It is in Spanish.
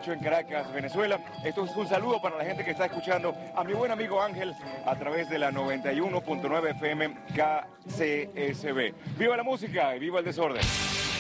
hecho en Caracas, Venezuela. Esto es un saludo para la gente que está escuchando a mi buen amigo Ángel a través de la 91.9 FM KCSB. ¡Viva la música y viva el desorden!